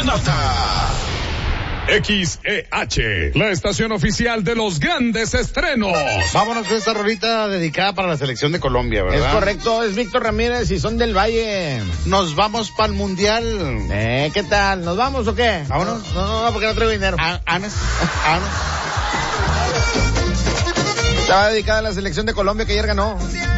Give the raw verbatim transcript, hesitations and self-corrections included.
Vallenata. X E H, la estación oficial de los grandes estrenos. Vámonos con esta rolita dedicada para la selección de Colombia, ¿verdad? Es correcto, es Víctor Ramírez y son del Valle. Nos vamos para el Mundial. Eh, ¿qué tal? ¿Nos vamos o qué? Vámonos. No, no, no, porque no traigo dinero. A- Anes, Anes. Estaba dedicada a la selección de Colombia que ayer ganó.